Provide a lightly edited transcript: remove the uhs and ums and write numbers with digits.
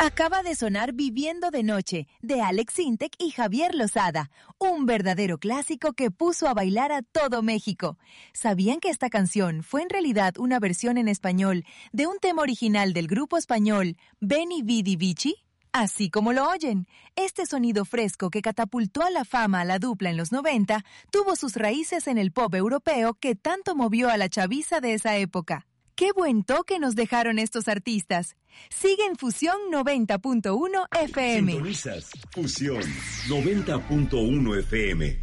Acaba de sonar Viviendo de Noche, de Alex Sintek y Javier Lozada, un verdadero clásico que puso a bailar a todo México. ¿Sabían que esta canción fue en realidad una versión en español de un tema original del grupo español Beni Vidi Vici? Así como lo oyen, este sonido fresco que catapultó a la fama a la dupla en los 90 tuvo sus raíces en el pop europeo que tanto movió a la chaviza de esa época. ¡Qué buen toque nos dejaron estos artistas! Sigue en Fusión 90.1 FM. Sintonizas Fusión 90.1 FM.